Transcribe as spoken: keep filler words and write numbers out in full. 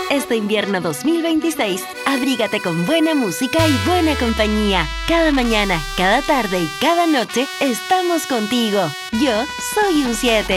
Este invierno dos mil veintiséis, abrígate con buena música y buena compañía. Cada mañana, cada tarde y cada noche estamos contigo. Yo soy un siete.